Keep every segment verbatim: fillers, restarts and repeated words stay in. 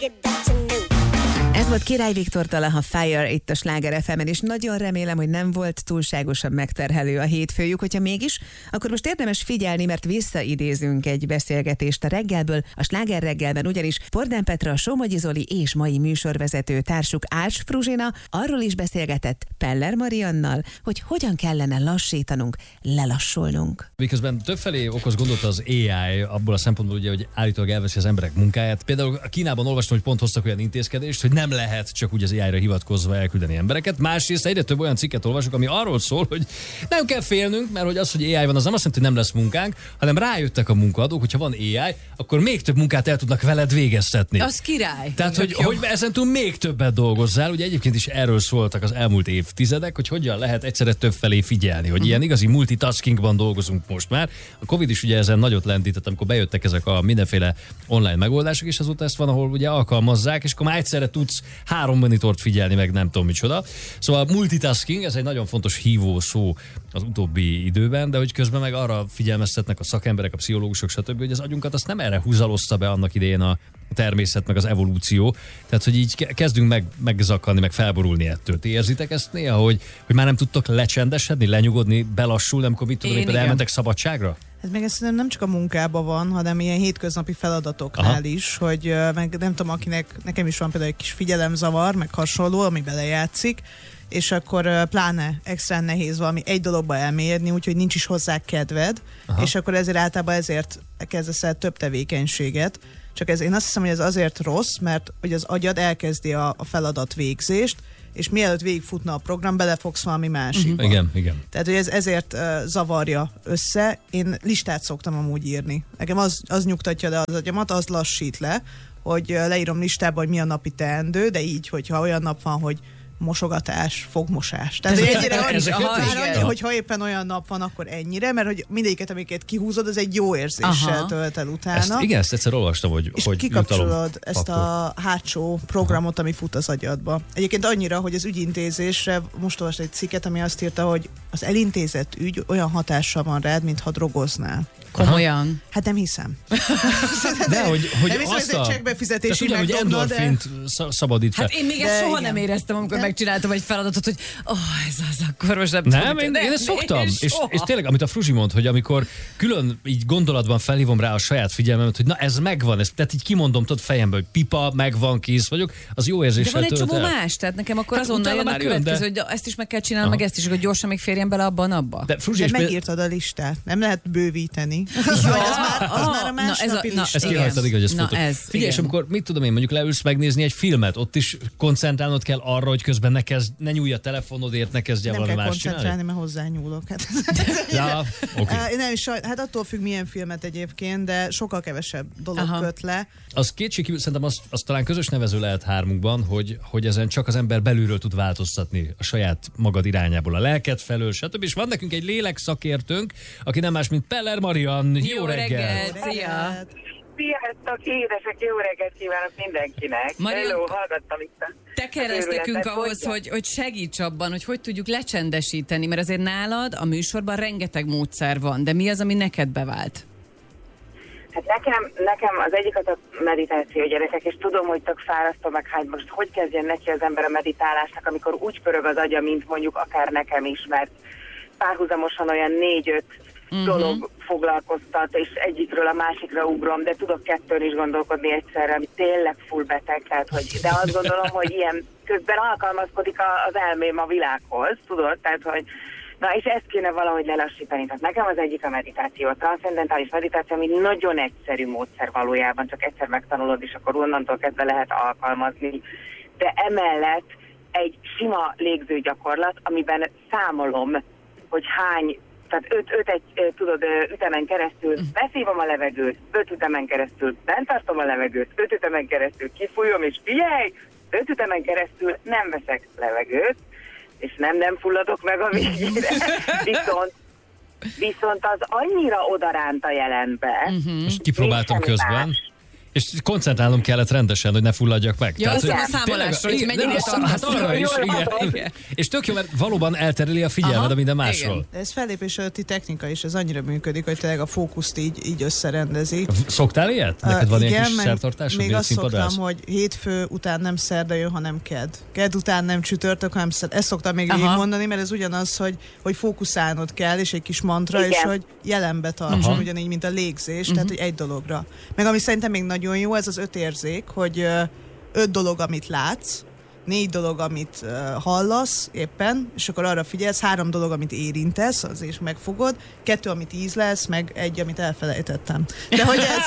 Ez volt Király Viktortól a Fire itt a Sláger ef emen, és nagyon remélem, hogy nem volt túlságosan megterhelő a hétfőjük, hogyha mégis, akkor most érdemes figyelni, mert visszaidézünk egy beszélgetést a reggelből, a Sláger reggelben, ugyanis Pordán Petra, Somogyi Zoli és mai műsorvezető társuk Ács Fruzsina arról is beszélgetett Peller Mariannal, hogy hogyan kellene lassítanunk, lelassulnunk. Miközben többfelé okoz gondot az á i, abból a szempontból, ugye, hogy állítólag elveszi az emberek munkáját. Például a Kínában olvastam, hogy pont hoztak olyan intézkedést, hogy nem lehet csak úgy az á i-ra hivatkozva elküldeni embereket. Másrészt egyre több olyan cikket olvasok, ami arról szól, hogy nem kell félnünk, mert hogy az, hogy á i van, az nem azt jelenti, hogy nem lesz munkánk, hanem rájöttek a munkaadók, hogyha van á i, akkor még több munkát el tudnak veled végeztetni. Az király. Tehát, hogy, hogy ezentúl még többet dolgozzál. Ugye egyébként is erről szóltak az elmúlt évtizedek, hogy hogyan lehet egyszerre több felé figyelni, hogy uh-huh. ilyen igazi multitaskingban dolgozunk most már. A Covid is ugye ezen nagyot lendített, amikor bejöttek ezek a mindenféle online megoldások, és azóta ezt van, ahol ugye alkalmazzák, és akkor már egyszerre tudsz három monitort figyelni, meg nem tudom micsoda. Szóval a multitasking, ez egy nagyon fontos hívó szó az utóbbi időben, de hogy közben meg arra figyelmeztetnek a szakemberek, a pszichológusok, stb., hogy az agyunkat azt nem erre húzalozta be annak idején a természet, meg az evolúció. Tehát, hogy így kezdünk meg, megzakadni, meg felborulni ettől. Ti érzitek ezt néha, hogy, hogy már nem tudtok lecsendesedni, lenyugodni, belassulni, amikor mit tudom, hogy elmentek szabadságra? Ez meg ezt nem csak a munkában van, hanem ilyen hétköznapi feladatoknál Aha. is, hogy meg nem tudom, akinek, nekem is van például egy kis figyelemzavar, meg hasonló, ami belejátszik, és akkor pláne extra nehéz valami egy dologba elmérni, úgyhogy nincs is hozzá kedved, Aha. és akkor ezért általában ezért kezdesz el több tevékenységet. Csak ez, én azt hiszem, hogy ez azért rossz, mert hogy az agyad elkezdi a, a feladat végzést, és mielőtt végigfutna a program, belefogsz valami másikba. Uh-huh. Igen, igen. Tehát, hogy ez ezért uh, zavarja össze. Én listát szoktam amúgy írni. Nekem az, az nyugtatja le az agyamat, az lassít le, hogy uh, leírom listába, hogy mi a napi teendő, de így, hogyha olyan nap van, hogy mosogatás, fogmosás. Tehát ez ennyire van is, annyi, hogyha éppen olyan nap van, akkor ennyire, mert hogy mindegyiket, amiket kihúzod, az egy jó érzéssel Aha. tölt el utána. Ezt, igen, ezt egyszer olvastam, hogy és hogy kikapcsolod ezt a hátsó programot, Aha. ami fut az agyadba. Egyébként annyira, hogy az ügyintézésre most olvastam egy cikket, ami azt írta, hogy az elintézett ügy olyan hatással van rád, mintha drogoznál. Komolyan? Hát nem hiszem. De hogy, hogy nem hiszem, azt a... hogy egy csekkbefizetési tehát ugyan, hogy endorfint de... szabadít fel. Hát én még ezt soha igen. nem éreztem, amikor de... megcsináltam egy feladatot, hogy oh, ez az, akkor most nem, nem tudom. Én, én ezt szoktam. És, és tényleg, amit a Fruzsi mond, hogy amikor külön így gondolatban felhívom rá a saját figyelmemet, hogy na ez megvan, ez, tehát így kimondom tudod fejembe, hogy pipa, megvan, kész vagyok, az jó érzéssel de van egy csomó el. más, tehát nekem akkor hát azonnal jön a következő, jön, de... hogy ezt is meg kell csinálni, meg ezt is, hogy gyorsan még férjen bele abban, abba. De, Fruzsi, de megírtad a listát, nem lehet bővíteni. Már, az már a másnapi lista. Ezt kihagytad, hogy ez fontos. Figyelj, és amikor mit tudom én, mondjuk leülsz megnézni egy filmet, ott is koncentrálnod kell arra, hogy közben ne, kezd, ne nyúlj a telefonodért, ne kezdje valami más csinálni. Nem kell koncentrálni, mert hozzányúlok. Hát, ja, okay. nem, hát attól függ milyen filmet egyébként, de sokkal kevesebb dolog Aha. köt le. Az kétségkívül, szerintem az, az talán közös nevező lehet hármunkban, hogy, hogy ezen csak az ember belülről tud változtatni a saját magad irányából, a lelked felől, stb. És van nekünk egy lélekszakértőnk, aki nem más, mint Peller Mariann. Jó, jó reggelt! reggelt. Szia! Sziasztok, édesek, jó reggelt kívánok mindenkinek! Mariann, Hello, hallgattam itt a te keresztekünk ahhoz, hogy, hogy segíts abban, hogy hogy tudjuk lecsendesíteni, mert azért nálad a műsorban rengeteg módszer van, de mi az, ami neked bevált? Hát nekem, nekem az egyik az a meditáció, gyerekek, és tudom, hogy tök fárasztó, meg hát most hogy kezdjen neki az ember a meditálásnak, amikor úgy pörög az agya, mint mondjuk akár nekem is, mert párhuzamosan olyan négy-öt uh-huh. dolog foglalkoztat, és egyikről a másikra ugrom, de tudok kettőn is gondolkodni egyszerre, ami tényleg full beteg, tehát, hogy, de azt gondolom, hogy ilyen közben alkalmazkodik az elmém a világhoz, tudod, tehát, hogy na, és ezt kéne valahogy lelassítani. Tehát nekem az egyik a meditáció, a transzcendentális meditáció, ami nagyon egyszerű módszer valójában, csak egyszer megtanulod, és akkor onnantól kezdve lehet alkalmazni. De emellett egy sima légzőgyakorlat, amiben számolom, hogy hány, tehát öt, öt egy, tudod, ütemen keresztül beszívom a levegőt, öt ütemen keresztül bent tartom a levegőt, öt ütemen keresztül kifújom, és figyelj, öt ütemen keresztül nem veszek levegőt, és nem, nem fulladok meg a végére. Viszont, viszont az annyira odaránt a jelenbe. Uh-huh. És kipróbáltam közben. Más. És koncentrálnom kellett rendesen, hogy ne fulladjak meg. Ja, az hogy a számolásra, hogy tényleg- mennyire nem, hát arra is, igen. És tök jó, mert valóban eltereli a figyelmed Aha, a minden másról. igen. De ez fellépés előtti technika is, ez annyira működik, hogy tényleg a fókuszt így, így összerendezi. Szoktál ilyet? Neked van Uh, ilyen igen, kis meg szertartásod, még miért azt szoktam, színpadrász? hogy hétfő után nem szerda jön, hanem ked. Ked után nem csütörtök, hanem szerda. Ezt szoktam még Aha. végig mondani, mert ez ugyanaz, hogy, hogy fókuszálnod kell, és egy kis mantra, Igen. és hogy jelenbe tartson, Aha. ugyanígy, mint a légzés, tehát hogy egy dologra. Meg ami szerintem még nagyon jó, ez az öt érzék, hogy ö, öt dolog, amit látsz, négy dolog, amit uh, hallasz éppen, és akkor arra figyelsz, három dolog, amit érintesz, az is megfogod, kettő, amit ízlelsz, meg egy, amit elfelejtettem. De hogy ez...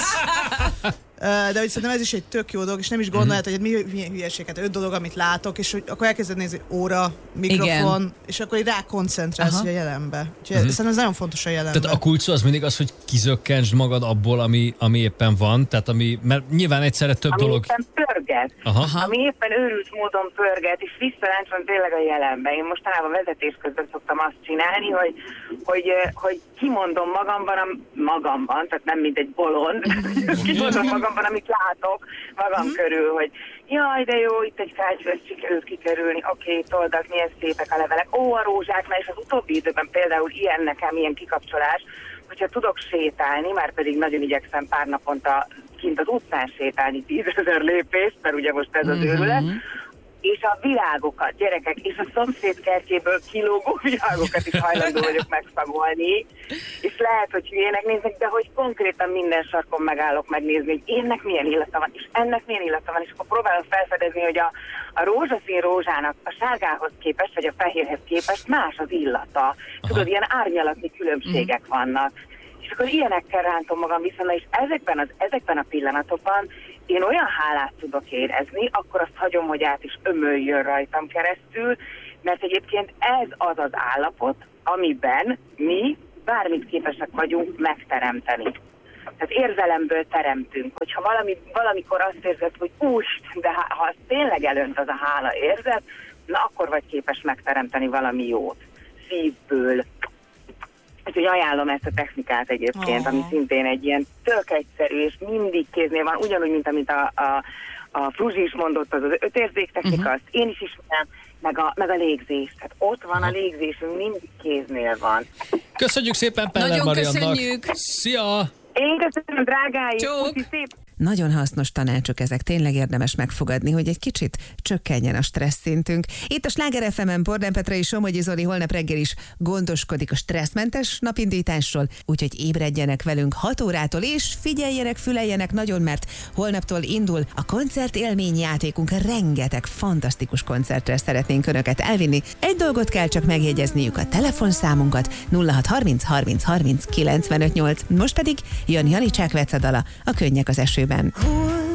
Uh, de hogy szerintem ez is egy tök jó dolog, és nem is gondolod, hogy mi milyen hülyeséget, öt dolog, amit látok, és hogy akkor elkezded nézni óra, mikrofon, Igen. és akkor így rákoncentrálsz Aha. a jelenbe. Úgyhogy szerintem ez nagyon fontos a jelenbe. Tehát a kulcs szó az mindig az, hogy kizökkentsd magad abból, ami, ami éppen van, tehát ami, mert nyilván egyszerre több Ami dolog... éppen pörget. Aha. Ami éppen őrült módon pörget, és visszaráncson tényleg a jelenbe. Én mostanában vezetés közben szoktam azt csinálni, hogy, hogy, eh, hogy kimondom magamban, am- magamban, tehát nem mint egy bolond, kimondom magamban, amit látok magam körül, hogy jaj, de jó, itt egy kátyvesz sikerült kikerülni, oké, toldak, milyen szépek a levelek, ó, a rózsák, na és az utóbbi időben például ilyen nekem, ilyen kikapcsolás, hogyha tudok sétálni, már pedig nagyon igyekszem pár naponta kint az utcán sétálni tízezer lépést, mert ugye most ez az őrület, és a virágokat, gyerekek, és a szomszéd kertjéből kilógó virágokat is hajlandó vagyok megszagolni, és lehet, hogy hülyének néznek, de hogy konkrétan minden sarkon megállok megnézni, hogy ennek milyen illata van, és ennek milyen illata van, és akkor próbálom felfedezni, hogy a, a rózsaszín rózsának a sárgához képest, vagy a fehérhez képest más az illata. Tudod, ilyen árnyalatni különbségek vannak. És akkor ilyenekkel rántom magam vissza, na és ezekben, az, ezekben a pillanatokban én olyan hálát tudok érezni, akkor azt hagyom, hogy át is ömöljön rajtam keresztül, mert egyébként ez az az állapot, amiben mi bármit képesek vagyunk megteremteni. Tehát érzelemből teremtünk. Hogyha valami, valamikor azt érzed, hogy úst, de ha, ha az tényleg elönt az a hála érzet, na akkor vagy képes megteremteni valami jót. Szívből. Úgyhogy ajánlom ezt a technikát egyébként, Oh. ami szintén egy ilyen tök egyszerű, és mindig kéznél van, ugyanúgy, mint amit a, a, a Fruzsi is mondott, az az ötérzék technika, uh-huh. azt én is ismerem, meg a, meg a légzés. Tehát ott van a légzésünk, mindig kéznél van. Köszönjük szépen Peller Nagyon Mariannak. köszönjük. Szia! Én köszönöm, drágáim! Csók. Puszi, szép Nagyon hasznos tanácsok ezek, tényleg érdemes megfogadni, hogy egy kicsit csökkenjen a stressz szintünk. Itt a Sláger ef em-en Bordán Petra és Somogyi Zoli holnap reggel is gondoskodik a stresszmentes napindításról, úgyhogy ébredjenek velünk hat órától, és figyeljenek, füleljenek nagyon, mert holnaptól indul a koncertélményjátékunk, rengeteg fantasztikus koncertre szeretnénk Önöket elvinni. Egy dolgot kell csak megjegyezniük, a telefonszámunkat nulla hat harminc harminc harminc kilencvenöt nyolc. Most pedig jön Janicság Vecadala, a Könnyek az esőben.